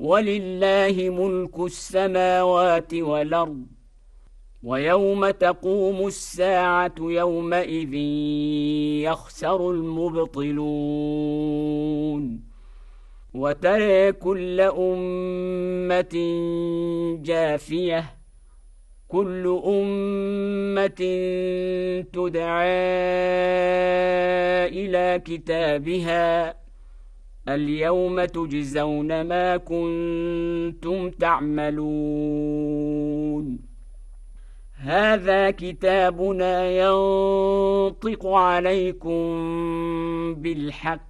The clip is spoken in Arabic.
ولله ملك السماوات والأرض ويوم تقوم الساعة يومئذ يخسر المبطلون وترى كل أمة جاثية كل أمة تدعى إلى كتابها اليوم تجزون ما كنتم تعملون هذا كتابنا ينطق عليكم بالحق